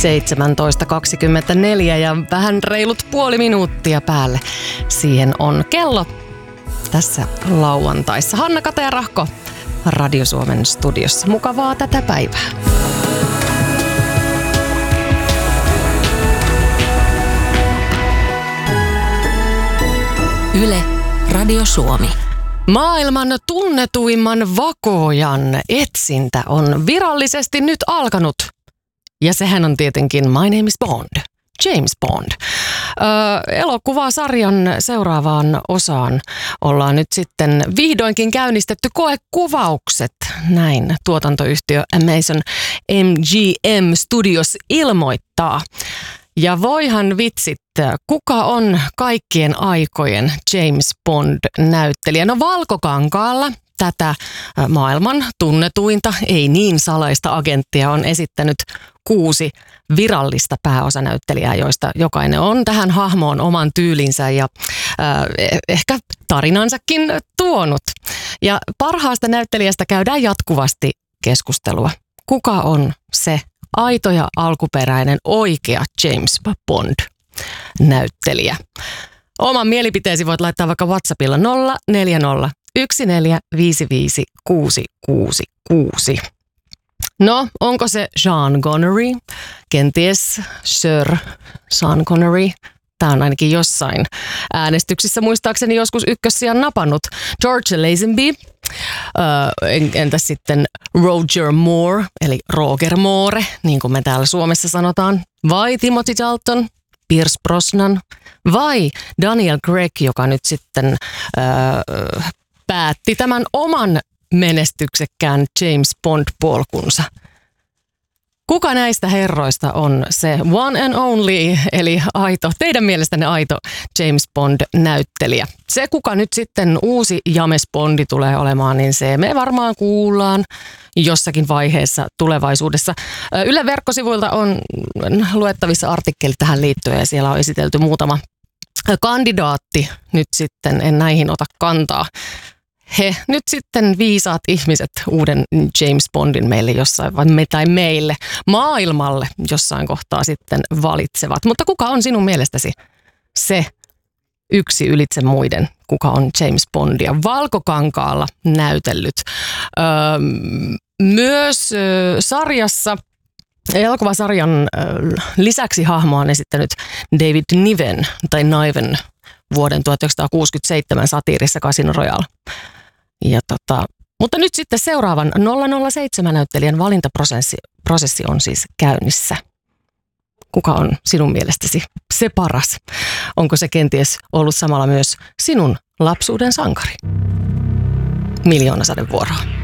17.24 ja vähän reilut puoli minuuttia päälle. Siihen on kello tässä lauantaissa. Hanna Kata ja Rahko Radio Suomen studiossa. Mukavaa tätä päivää. Yle Radio Suomi. Maailman tunnetuimman vakojan etsintä on virallisesti nyt alkanut. Ja sehän on tietenkin My Name is Bond, James Bond. Elokuvasarjan seuraavaan osaan ollaan nyt sitten vihdoinkin käynnistetty koekuvaukset. Näin tuotantoyhtiö Amazon MGM Studios ilmoittaa. Ja voihan vitsit, kuka on kaikkien aikojen James Bond-näyttelijä? No Valkokankaalla tätä maailman tunnetuinta, ei niin salaista agenttia on esittänyt 6 virallista pääosanäyttelijää, joista jokainen on tähän hahmoon oman tyylinsä ja ehkä tarinansakin tuonut. Ja parhaasta näyttelijästä käydään jatkuvasti keskustelua. Kuka on se aito ja alkuperäinen oikea James Bond-näyttelijä? Oman mielipiteesi voit laittaa vaikka WhatsAppilla 040 1455666. No, onko se Sean Connery? Kenties Sir Sean Connery. Tämä on ainakin jossain äänestyksissä muistaakseni joskus ykkössijan napannut. George Lazenby. Entäs sitten Roger Moore, eli Roger Moore, niin kuin me täällä Suomessa sanotaan. Vai Timothy Dalton, Pierce Brosnan. Vai Daniel Craig, joka nyt sitten päätti tämän oman menestyksekkään James Bond-polkunsa. Kuka näistä herroista on se one and only, eli aito, teidän mielestänne aito James Bond-näyttelijä? Se, kuka nyt sitten uusi James Bondi tulee olemaan, niin se me varmaan kuullaan jossakin vaiheessa tulevaisuudessa. Yle verkkosivuilta on luettavissa artikkeli tähän liittyen ja siellä on esitelty muutama kandidaatti. Nyt sitten en näihin ota kantaa. He nyt sitten viisaat ihmiset uuden James Bondin meille jossain, tai meille maailmalle jossain kohtaa sitten valitsevat. Mutta kuka on sinun mielestäsi se yksi ylitse muiden, kuka on James Bondia Valkokankaalla näytellyt? Myös sarjassa, elokuvasarjan lisäksi hahmoa on esittänyt David Niven tai Niven vuoden 1967 satiirissa Casino Royale. Ja mutta nyt sitten seuraavan 007-näyttelijän valintaprosessi on siis käynnissä. Kuka on sinun mielestäsi se paras? Onko se kenties ollut samalla myös sinun lapsuuden sankari? 1 000 000 sadevuoroa.